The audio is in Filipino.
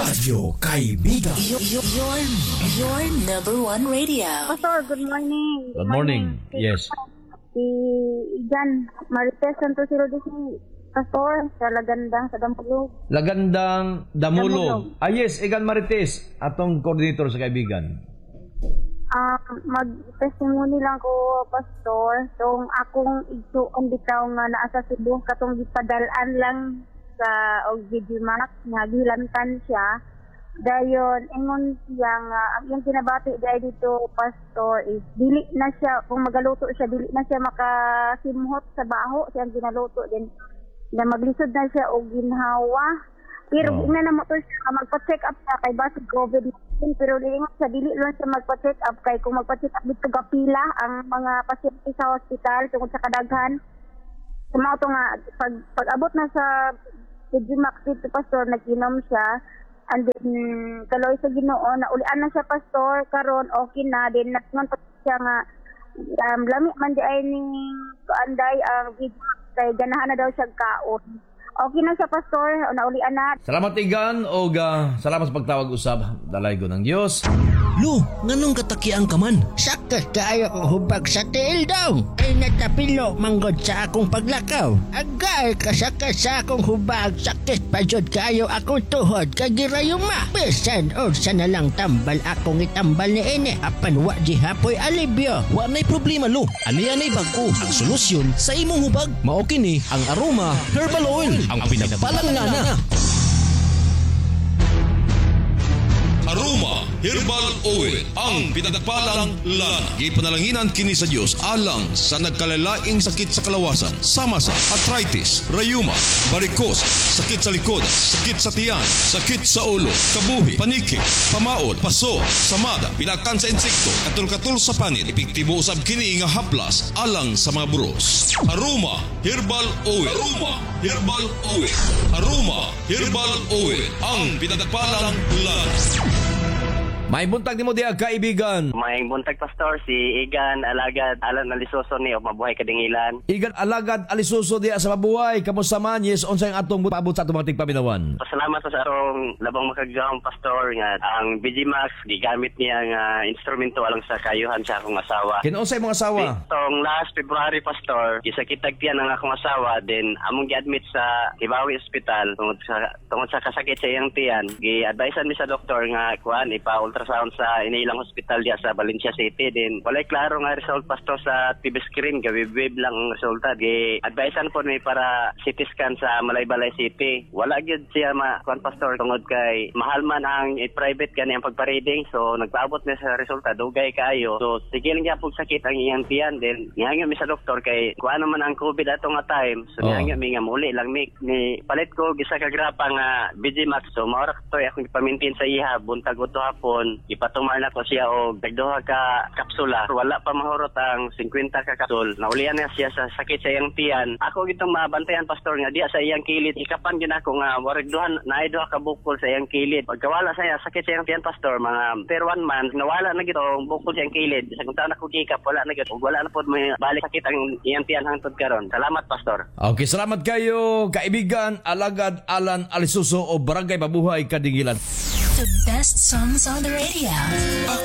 Radyo Kaibigan. Your number one radio. Pastor, good morning. Good morning. Yes. Si Igan Marites Santos Rodisi, Pastor, sa Lagandang sa Dampulog. Lagandang Damulog. Yes, Igan Marites, atong coordinator sa Kaibigan. Mag-testimony lang ko, Pastor. So, akong igsuon bitaw nga naa sa Cebu, katong gipadalaan lang sa Digimax, nga gilantan siya. Dayon, ingon siya nga, yung kinabati dahil dito, Pastor, is dili na siya, kung magaluto siya, dili na siya makasimhot sa baho, siyang ginaluto din. Na maglisod na siya o ginhawa. Pero ina na mo to siya, magpa-check up siya kay basig COVID-19. Pero liingat siya, dili lang siya magpa-check up kay kung magpa-check up dito gapila ang mga pasyente sa hospital tungkol sa kadaghan. Sumaw to nga, pag abot na sa Digimax dito, Pastor, nag-inom siya. And then, kaloy sa Ginoo, naulian na siya, Pastor, karon okay na. Then, nagsungan pa siya nga, lami man di ay ning kaanday ang Digimax kay ganahan na daw siya kaon. Okay na siya, Pastor. Naulian na. Salamat, Igan, o salamat sa pagtawag usab. Dalay ko ng Diyos. Lu, nganong katakiang ka man? Sakit kaayo kong hubag sa tiil daw. Ay natapilo manggod sa akong paglakaw. Agay kasakit sa akong hubag. Sakit pa jud kaayo akong tuhod kagirayuma. Bisan o sa nalang tambal akong itambal ni ine. Apan wa di hapoy alibyo. Wa nay problema, Lu. Ani-anay bag-o ang solusyon sa imong hubag. Mao kini ang Aroma Herbal Oil, ang pinagpalangana. Aroma Herbal Oil, ang pinagpalang lana. Gipanalanginan kini sa Dios alang sa nagkalalaing sakit sa kalawasan, sama sa arthritis, rayuma, varicose, sakit sa likod, sakit sa tiyan, sakit sa ulo, kabuhi, paniki, pamaod, paso, samada, pinakan sa insekto, katul-katul sa panit, epektibo usab kini nga haplas alang sa mga buros. Aroma Herbal Oil. Aroma Herbal Oil. Aroma Herbal Oil, ang pinagpalang lana. May buntag ni mo diya, Kaibigan. May buntag, Pastor, si Igan Alagad Alan Alisoso ni o mabuhay kadingilan. Igan Alagad Alisuso diya sa mabuhay. Kamusta man? Yes, unsay ang atong paabot sa atong mga tigpaminawan. Pasalamat sa arong labang makagawang, Pastor, nga ang Digimax gigamit niya nga instrumento alang sa kayuhan sa akong asawa. Kinunsay mga asawa? Itong last February, Pastor, isakitag tiyan ang akong asawa, then among gi-admit sa Hibawi Hospital tungod sa kasakit sa iyang tiyan. Gi-advisean mi sa doktor nga kuan ipa-ultrasound sa inilang hospital diya sa Valencia City. Then walay klaro nga result, Pastor, sa TV screen, gawib-wib lang ang resulta. Gi-advisean po mi para CT scan sa Malaybalay City. Wala gyud siya kuan, Pastor, tungod kay mahal man ang private kani ang pagpa-reading, so nagpaabot na sa resulta dugay kaayo. So sige lang gyapon sakit ang iyang tiyan. Then nihangyo mi sa doktor kay kuan naman ang COVID ato nga time, so nihangyo mi nga muli lang mi palit ko gisa ka grapa nga Digimax. So maura to akong ipamintin sa iha buntag uto hapon. Ipatumar na ko siya og dagduha ka kapsula. Wala pa mahurot ang 50 ka kapsul. Naulian na siya sa sakit sa iyang tiyan. Ako gitong mabantayan, Pastor, nga diya sa iyang kilid. Ikapan gyud ako nga warag naay duha ka bukol sa iyang kilid. Pagkawala sa iya sakit sa iyang tiyan, Pastor, mga per 1 month nawala na gito ang bukol sa iyang kilid. Sa kung taon ako gikap, wala na gito. Wala na pod may balik sakit ang iyang tiyan hangtod karon. Salamat, Pastor. Okay, salamat kayo, Kaibigan Alagad Alan Alisuso o Barangay Mabuhay Kadingilan. The best songs on the radio.